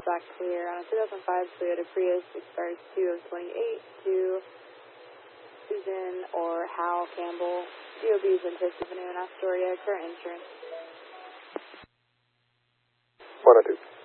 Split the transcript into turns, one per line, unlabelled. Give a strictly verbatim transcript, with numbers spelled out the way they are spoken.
back clear on a two thousand five Toyota Prius, expires two of twenty-eight to Susan or Hal Campbell. D O B is in Fifth Avenue in Astoria, current insurance.
one oh two.